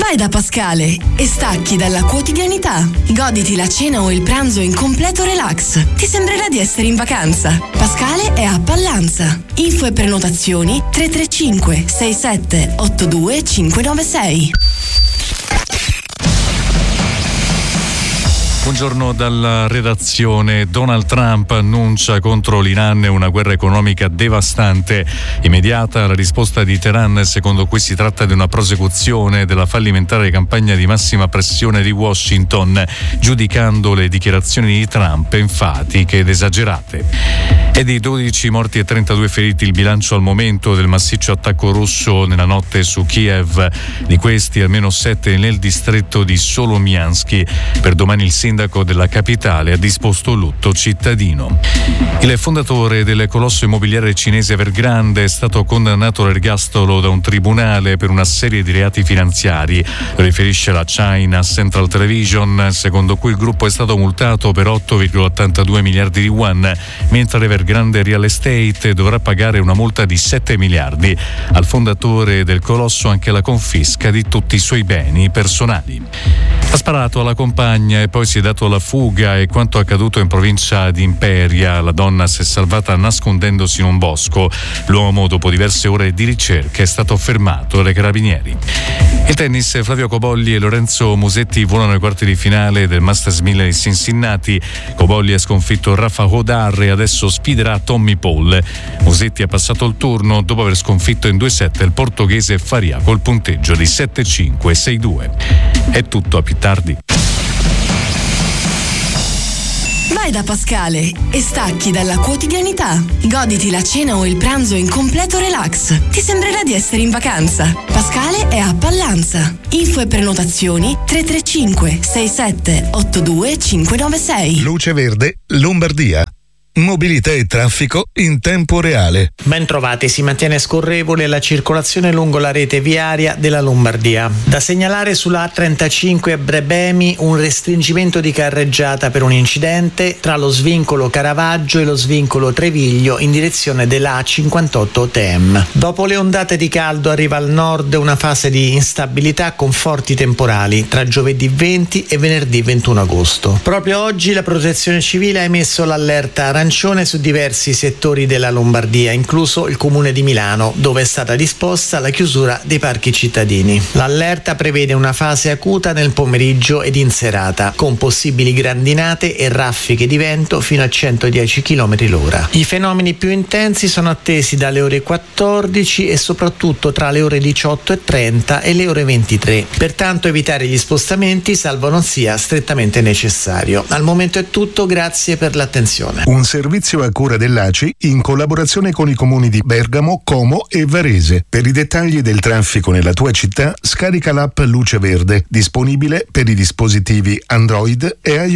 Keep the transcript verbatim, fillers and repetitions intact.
Vai da Pascale e stacchi dalla quotidianità. Goditi la cena o il pranzo in completo relax. Ti sembrerà di essere in vacanza. Pascale è a Pallanza. Info e prenotazioni tre tre cinque sei sette otto due cinque nove sei. Buongiorno dalla redazione. Donald Trump annuncia contro l'Iran una guerra economica devastante. Immediata la risposta di Teheran, secondo cui si tratta di una prosecuzione della fallimentare campagna di massima pressione di Washington, giudicando le dichiarazioni di Trump enfatiche ed esagerate. È di dodici morti e trentadue feriti il bilancio al momento del massiccio attacco russo nella notte su Kiev. Di questi almeno sette nel distretto di Solomianski. Per domani il sindaco della capitale ha disposto lutto cittadino. Il fondatore del colosso immobiliare cinese Evergrande è stato condannato all'ergastolo da un tribunale per una serie di reati finanziari. Lo riferisce la China Central Television, secondo cui il gruppo è stato multato per otto virgola ottantadue miliardi di yuan, mentre l'Evergrande Real Estate dovrà pagare una multa di sette miliardi. Al fondatore del colosso anche la confisca di tutti i suoi beni personali. Ha sparato alla compagna e poi si è dato alla fuga. È quanto accaduto in provincia di Imperia. La donna si è salvata nascondendosi in un bosco. L'uomo, dopo diverse ore di ricerca, è stato fermato dai carabinieri. Il tennis, Flavio Cobolli e Lorenzo Musetti volano ai quarti di finale del Masters mille di Cincinnati. Cobolli ha sconfitto Rafa Hodar e adesso sfiderà Tommy Paul. Musetti ha passato il turno dopo aver sconfitto in due set il portoghese Faria col punteggio di sette cinque sei due. È tutto, a più tardi. Vai da Pascale e stacchi dalla quotidianità. Goditi la cena o il pranzo in completo relax. Ti sembrerà di essere in vacanza. Pascale è a Pallanza. Info e prenotazioni tre tre cinque sei sette otto due cinque nove sei. Luce Verde, Lombardia. Mobilità e traffico in tempo reale. Ben trovati, si mantiene scorrevole la circolazione lungo la rete viaria della Lombardia. Da segnalare sulla A trentacinque a Brebemi un restringimento di carreggiata per un incidente tra lo svincolo Caravaggio e lo svincolo Treviglio in direzione della A cinquantotto T E M. Dopo le ondate di caldo arriva al nord una fase di instabilità con forti temporali tra giovedì venti e venerdì ventuno agosto. Proprio oggi la Protezione Civile ha emesso l'allerta arancione su diversi settori della Lombardia, incluso il comune di Milano, dove è stata disposta la chiusura dei parchi cittadini. L'allerta prevede una fase acuta nel pomeriggio ed in serata, con possibili grandinate e raffiche di vento fino a centodieci chilometri l'ora. I fenomeni più intensi sono attesi dalle ore quattordici e soprattutto tra le ore diciotto e trenta e le ore ventitré. Pertanto evitare gli spostamenti salvo non sia strettamente necessario. Al momento è tutto, grazie per l'attenzione. Un servizio a cura dell'A C I in collaborazione con i comuni di Bergamo, Como e Varese. Per i dettagli del traffico nella tua città, scarica l'app Luce Verde, disponibile per i dispositivi Android e iOS.